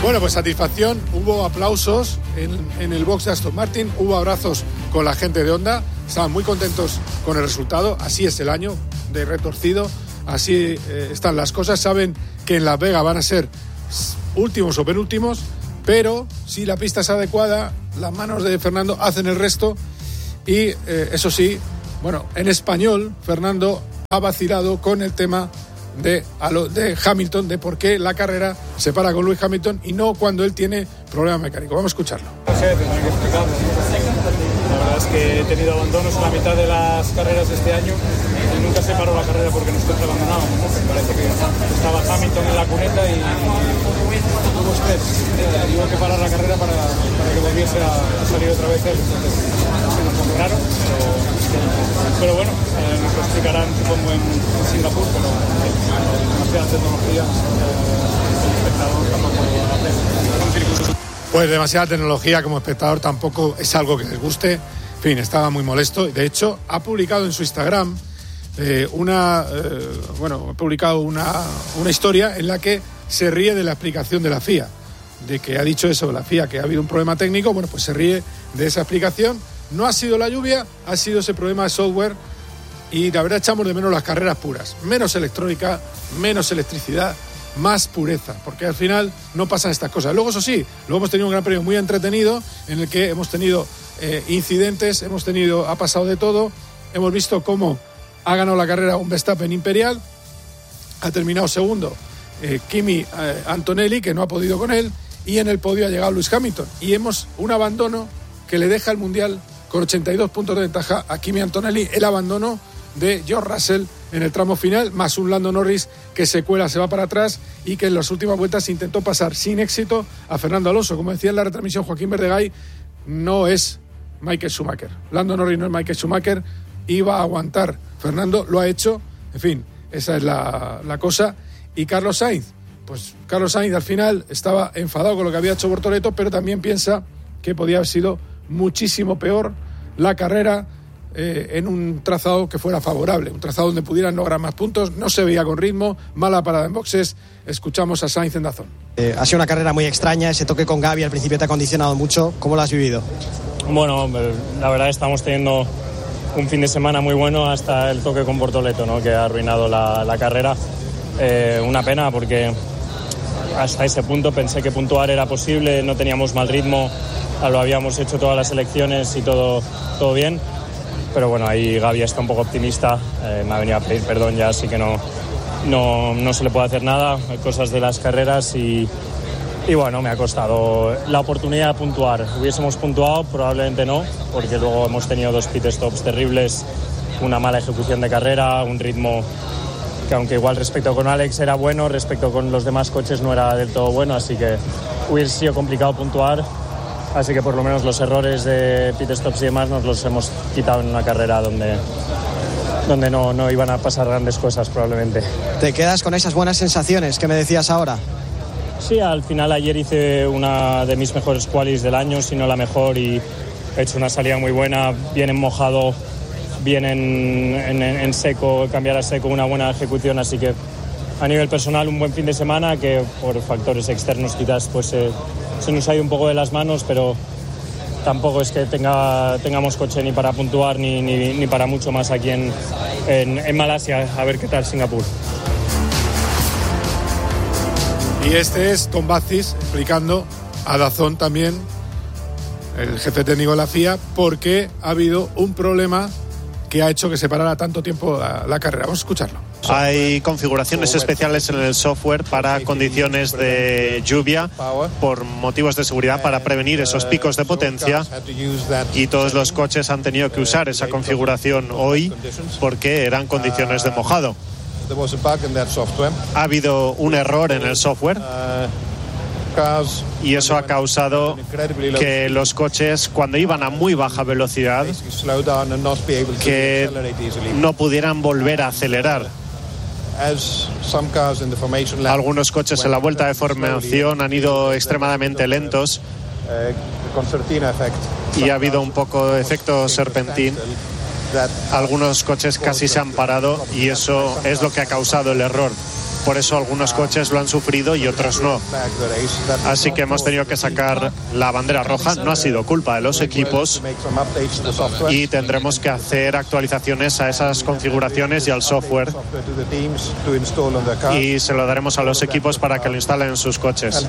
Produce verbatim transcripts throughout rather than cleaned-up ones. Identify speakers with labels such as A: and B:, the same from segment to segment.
A: Bueno, pues satisfacción, hubo aplausos en, en el box de Aston Martin, hubo abrazos con la gente de Honda, estaban muy contentos con el resultado, así es el año de retorcido, así eh, están las cosas, saben que en Las Vegas van a ser últimos o penúltimos, pero si la pista es adecuada, las manos de Fernando hacen el resto y eh, eso sí, bueno, en español, Fernando ha vacilado con el tema de, de Hamilton, de por qué la carrera se para con Lewis Hamilton y no cuando él tiene problema mecánico. Vamos a escucharlo.
B: No sé, tendré que explicarlo. La verdad es que he tenido abandonos en la mitad de las carreras de este año y nunca se paró la carrera porque nosotros abandonábamos, ¿no? Parece que estaba Hamilton en la cuneta y tuvo estrés. Tuvo que parar la carrera para, para que volviese a, a salir otra vez él. Entonces, se nos fue raro, pero, pero bueno, eh, nos lo explicarán supongo en, en Singapur, pero demasiada tecnología, eh, el espectador tampoco aprende.
A: Pues demasiada tecnología como espectador tampoco es algo que les guste. En fin, estaba muy molesto. De hecho, ha publicado en su Instagram eh, una, eh, bueno, ha publicado una, una historia en la que se ríe de la explicación de la F I A, de que ha dicho eso, la F I A, que ha habido un problema técnico. Bueno, pues se ríe de esa explicación. No ha sido la lluvia, ha sido ese problema de software y la verdad echamos de menos las carreras puras. Menos electrónica, menos electricidad, más pureza, porque al final no pasan estas cosas. Luego, eso sí, luego hemos tenido un gran premio muy entretenido en el que hemos tenido eh, incidentes, hemos tenido, ha pasado de todo, hemos visto cómo ha ganado la carrera un Verstappen imperial, ha terminado segundo eh, Kimi eh, Antonelli, que no ha podido con él, y en el podio ha llegado Lewis Hamilton, y hemos un abandono que le deja el Mundial con ochenta y dos puntos de ventaja a Kimi Antonelli, el abandono de George Russell en el tramo final, más un Lando Norris que se cuela, se va para atrás y que en las últimas vueltas intentó pasar sin éxito a Fernando Alonso. Como decía en la retransmisión Joaquín Verdegay, no es Michael Schumacher. Lando Norris no es Michael Schumacher, iba a aguantar. Fernando lo ha hecho, en fin, esa es la, la cosa. Y Carlos Sainz, pues Carlos Sainz al final estaba enfadado con lo que había hecho Bortoleto, pero también piensa que podía haber sido muchísimo peor la carrera eh, en un trazado que fuera favorable, un trazado donde pudieran lograr más puntos. No se veía con ritmo, mala parada en boxes. Escuchamos a Sainz en Dazón.
C: Eh, ha sido una carrera muy extraña, ese toque con Gavi al principio te ha condicionado mucho. ¿Cómo lo has vivido?
B: Bueno, la verdad estamos teniendo un fin de semana muy bueno hasta el toque con Bortoleto, ¿no? Que ha arruinado la, la carrera. Eh, una pena porque hasta ese punto pensé que puntuar era posible, no teníamos mal ritmo, lo habíamos hecho todas las elecciones y todo, todo bien, pero bueno, ahí Gavi está un poco optimista, eh, me ha venido a pedir perdón ya, así que no, no, no se le puede hacer nada, hay cosas de las carreras y, y bueno, me ha costado la oportunidad de puntuar. Hubiésemos puntuado, probablemente no, porque luego hemos tenido dos pit stops terribles, una mala ejecución de carrera, un ritmo que aunque igual respecto con Alex era bueno, respecto con los demás coches no era del todo bueno, así que hubiese sido complicado puntuar. Así que por lo menos los errores de pit stops y demás nos los hemos quitado en una carrera donde, donde no, no iban a pasar grandes cosas probablemente.
C: ¿Te quedas con esas buenas sensaciones que me decías ahora?
B: Sí, al final ayer hice una de mis mejores qualis del año, si no la mejor, y he hecho una salida muy buena, bien en mojado, bien en, en, en seco, cambiar a seco, una buena ejecución, así que a nivel personal un buen fin de semana que por factores externos quizás pues eh, se nos ha ido un poco de las manos, pero tampoco es que tenga, tengamos coche ni para puntuar ni, ni, ni para mucho más aquí en, en, en Malasia. A ver qué tal Singapur.
A: Y este es Tom Bazis explicando a Dazón también, el jefe técnico de la F I A, por qué ha habido un problema que ha hecho que se parara tanto tiempo la, la carrera. Vamos a escucharlo.
D: Hay configuraciones especiales en el software para condiciones de lluvia por motivos de seguridad para prevenir esos picos de potencia y todos los coches han tenido que usar esa configuración hoy porque eran condiciones de mojado. Ha habido un error en el software y eso ha causado que los coches, cuando iban a muy baja velocidad, que no pudieran volver a acelerar. Algunos coches en la vuelta de formación han ido extremadamente lentos y ha habido un poco de efecto serpentín. Algunos coches casi se han parado y eso es lo que ha causado el error. por eso algunos coches lo han sufrido y otros no. Así que hemos tenido que sacar la bandera roja. No ha sido culpa de los equipos y tendremos que hacer actualizaciones a esas configuraciones y al software, y se lo daremos a los equipos para que lo instalen en sus coches.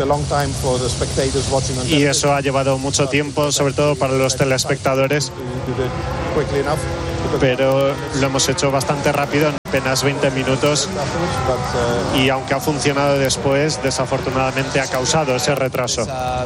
D: Y eso ha llevado mucho tiempo, sobre todo para los telespectadores, pero lo hemos hecho bastante rápido, en apenas veinte minutos, y aunque ha funcionado después, desafortunadamente ha causado ese retraso.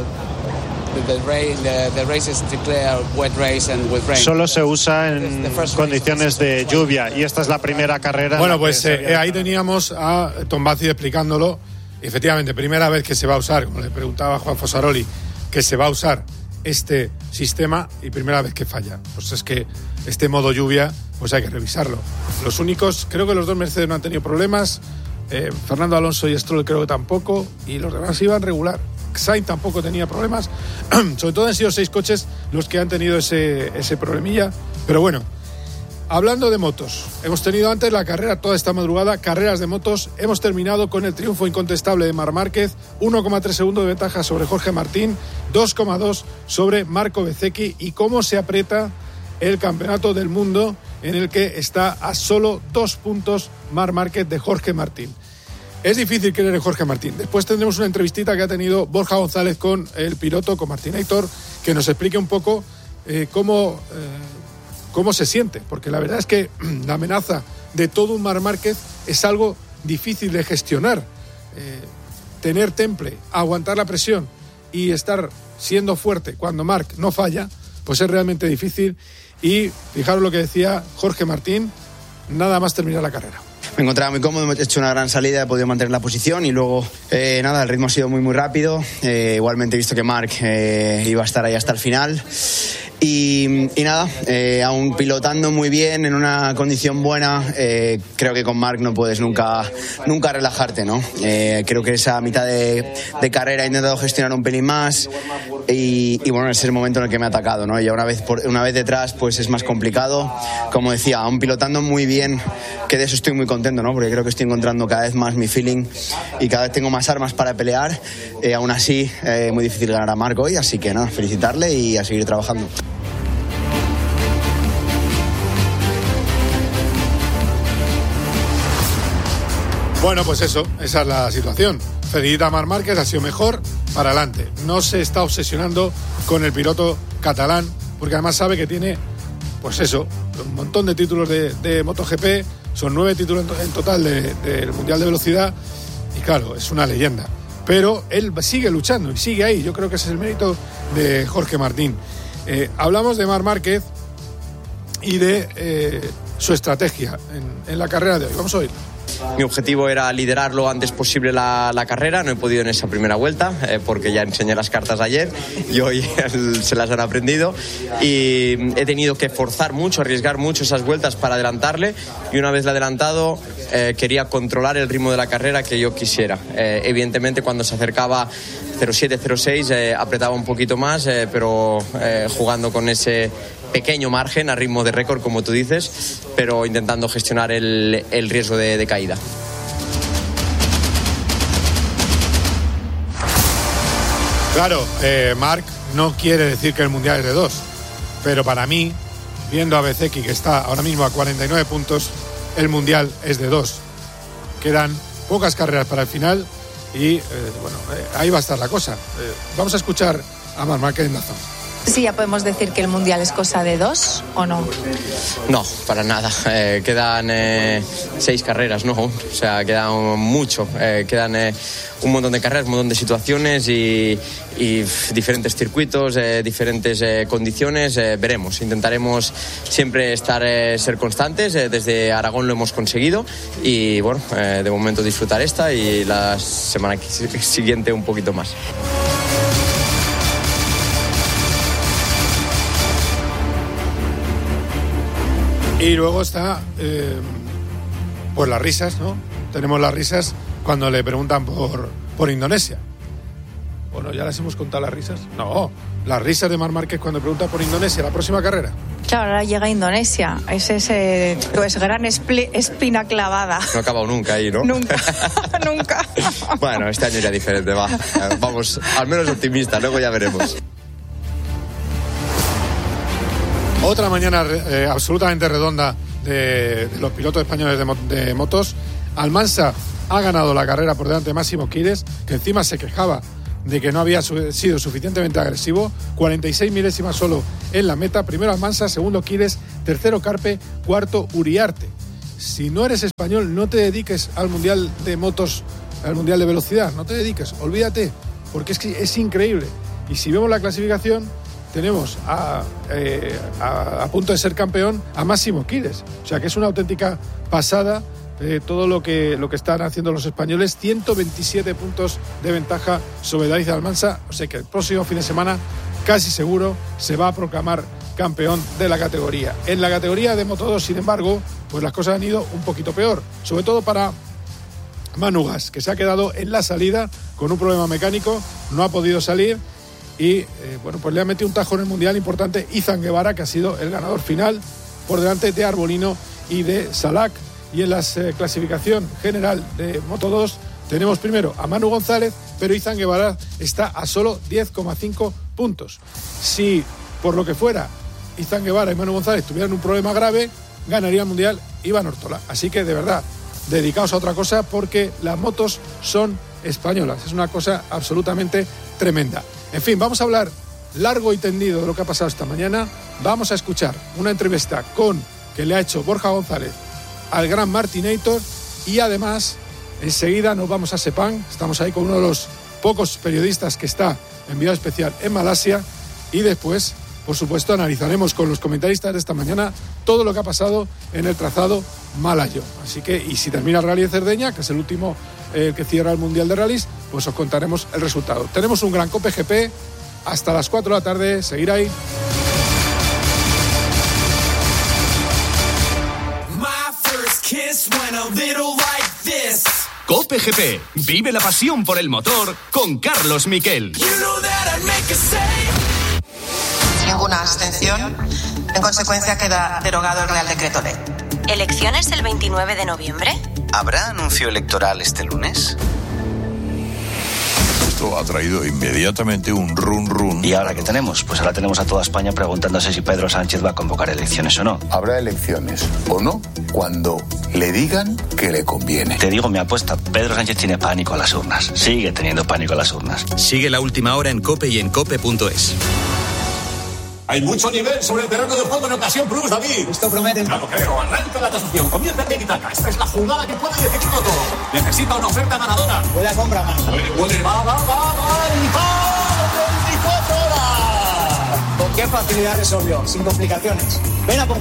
D: Solo se usa en condiciones de lluvia, y esta es la primera carrera.
A: Bueno, pues eh, ahí teníamos a Tombazzi explicándolo. Efectivamente, primera vez que se va a usar, como le preguntaba Juan Fosaroli, que se va a usar este sistema, y primera vez que falla. Pues es que este modo lluvia, pues hay que revisarlo. Los únicos, creo que los dos Mercedes no han tenido problemas, eh, Fernando Alonso y Stroll creo que tampoco, y los demás iban regular. Sainz tampoco tenía problemas. Sobre todo han sido seis coches los que han tenido ese, ese problemilla. Pero bueno, hablando de motos, hemos tenido antes la carrera toda esta madrugada, carreras de motos. Hemos terminado con el triunfo incontestable de Marc Márquez, uno coma tres segundos de ventaja sobre Jorge Martín, dos coma dos sobre Marco Bezzecchi, y cómo se aprieta el campeonato del mundo, en el que está a solo dos puntos Marc Márquez de Jorge Martín. Es difícil creer en Jorge Martín. Después tendremos una entrevistita que ha tenido Borja González con el piloto, con Martinator, que nos explique un poco eh, cómo, eh, cómo se siente. Porque la verdad es que la amenaza de todo un Marc Márquez es algo difícil de gestionar. Eh, tener temple, aguantar la presión y estar siendo fuerte cuando Marc no falla, pues es realmente difícil. Y fijaros lo que decía Jorge Martín, nada más terminar la carrera.
E: Me encontraba muy cómodo, hemos hecho una gran salida, he podido mantener la posición, y luego, eh, nada, el ritmo ha sido muy, muy rápido. Eh, igualmente he visto que Marc eh, iba a estar ahí hasta el final. Y, y nada, eh, aún pilotando muy bien, en una condición buena, eh, creo que con Marc no puedes nunca, nunca relajarte, ¿no? Eh, creo que esa mitad de, de carrera he intentado gestionar un pelín más, y, y bueno, ese es el momento en el que me ha atacado, ¿no? Y una vez, por, una vez detrás, pues es más complicado. Como decía, aún pilotando muy bien, que de eso estoy muy contento, ¿no? Porque creo que estoy encontrando cada vez más mi feeling y cada vez tengo más armas para pelear. Eh, aún así, eh, muy difícil ganar a Marc hoy, así que nada, felicitarle y a seguir trabajando.
A: Bueno, pues eso, esa es la situación. Felicita a Marc Márquez, ha sido mejor, para adelante. No se está obsesionando con el piloto catalán, porque además sabe que tiene, pues eso, un montón de títulos de, de MotoGP, son nueve títulos en total del de, de Mundial de Velocidad, y claro, es una leyenda. Pero él sigue luchando y sigue ahí. Yo creo que ese es el mérito de Jorge Martín. Eh, hablamos de Marc Márquez y de eh, su estrategia en, en la carrera de hoy. Vamos a oírlo.
F: Mi objetivo era liderar lo antes posible la, la carrera. No he podido en esa primera vuelta eh, porque ya enseñé las cartas ayer y hoy se las han aprendido, y he tenido que forzar mucho, arriesgar mucho esas vueltas para adelantarle, y una vez le adelantado eh, quería controlar el ritmo de la carrera que yo quisiera. Eh, evidentemente cuando se acercaba cero siete cero seis eh, apretaba un poquito más, eh, pero eh, jugando con ese pequeño margen a ritmo de récord, como tú dices, pero intentando gestionar el, el riesgo de, de caída.
A: Claro, eh, Marc no quiere decir que el Mundial es de dos, pero para mí, viendo a Bezzecchi, que está ahora mismo a cuarenta y nueve puntos, el Mundial es de dos. Quedan pocas carreras para el final y, eh, bueno, eh, ahí va a estar la cosa. Eh, vamos a escuchar a Marc Márquez en la zona.
G: Sí, ya podemos decir que el Mundial es cosa de dos, ¿o no?
F: No, para nada. Eh, quedan eh, seis carreras, ¿no? O sea, queda mucho. Eh, quedan eh, un montón de carreras, un montón de situaciones y, y diferentes circuitos, eh, diferentes eh, condiciones. Eh, veremos. Intentaremos siempre estar, eh, ser constantes. Eh, desde Aragón lo hemos conseguido y, bueno, eh, de momento disfrutar esta y la semana siguiente un poquito más.
A: Y luego está, eh, pues las risas, ¿no? Tenemos las risas cuando le preguntan por, por Indonesia. Bueno, ya las hemos contado las risas. No, las risas de Marc Márquez cuando pregunta por Indonesia, la próxima carrera.
G: Claro, ahora llega a Indonesia. Es ese, pues, gran espli- espina clavada.
F: No ha acabado nunca ahí, ¿no?
G: Nunca, nunca.
F: Bueno, este año ya diferente, va. Vamos, al menos optimista, luego ya veremos.
A: Otra mañana eh, absolutamente redonda de, de los pilotos españoles de, mo- de motos. Almansa ha ganado la carrera por delante de Máximo Quires, que encima se quejaba de que no había su- sido suficientemente agresivo. cuarenta y seis milésimas solo en la meta. Primero Almansa, segundo Quires, tercero Carpe, cuarto Uriarte. Si no eres español, no te dediques al Mundial de Motos, al Mundial de Velocidad. No te dediques, olvídate, porque es que es increíble. Y si vemos la clasificación, tenemos a, eh, a, a punto de ser campeón a Máximo Quires. O sea que es una auténtica pasada eh, todo lo que, lo que están haciendo los españoles. ciento veintisiete puntos de ventaja sobre David Almansa. O sea que el próximo fin de semana, casi seguro, se va a proclamar campeón de la categoría. En la categoría de Moto dos, sin embargo, pues las cosas han ido un poquito peor. Sobre todo para Manu Gas, que se ha quedado en la salida con un problema mecánico, no ha podido salir. Y eh, bueno, pues le ha metido un tajo en el Mundial importante Izan Guevara, que ha sido el ganador final por delante de Arbolino y de Salak. Y en la eh, clasificación general de Moto dos tenemos primero a Manu González, pero Izan Guevara está a solo diez coma cinco puntos. Si por lo que fuera Izan Guevara y Manu González tuvieran un problema grave, ganaría el Mundial Iván Ortola. Así que de verdad, dedicaos a otra cosa, porque las motos son españolas. Es una cosa absolutamente tremenda. En fin, vamos a hablar largo y tendido de lo que ha pasado esta mañana. Vamos a escuchar una entrevista con que le ha hecho Borja González al gran Martinator, y además enseguida nos vamos a Sepang. Estamos ahí con uno de los pocos periodistas que está enviado especial en Malasia, y después, por supuesto, analizaremos con los comentaristas de esta mañana todo lo que ha pasado en el trazado malayo. Así que, y si termina el Rally de Cerdeña, que es el último eh, que cierra el Mundial de Rallys, pues os contaremos el resultado. Tenemos un gran Cope G P hasta las cuatro de la tarde. Seguir ahí.
H: Cope G P. Vive la pasión por el motor con Carlos Miquel.
I: Ninguna abstención. En consecuencia, queda derogado el Real Decreto Ley.
J: ¿Elecciones el veintinueve de noviembre?
K: ¿Habrá anuncio electoral este lunes?
L: Esto ha traído inmediatamente un run run.
K: ¿Y ahora qué tenemos? Pues ahora tenemos a toda España preguntándose si Pedro Sánchez va a convocar elecciones o no.
L: Habrá elecciones o no cuando le digan que le conviene.
K: Te digo mi apuesta, Pedro Sánchez tiene pánico a las urnas. Sigue teniendo pánico a las urnas.
H: Sigue la última hora en COPE y en cope punto es.
M: Hay mucho nivel sobre el terreno de juego en ocasión Plus, David.
N: Esto promete.
M: Claro, creo. Arranca la tasación. Comienza el tiki-taka. Esta es la jugada que puede decidirlo todo. Necesita una oferta ganadora.
N: Huele a compra, man.
M: Huele, huele. Va, va, va, va. ¡veinticuatro horas!
N: ¿Con qué facilidad resolvió? Sin complicaciones. Ven a comprar.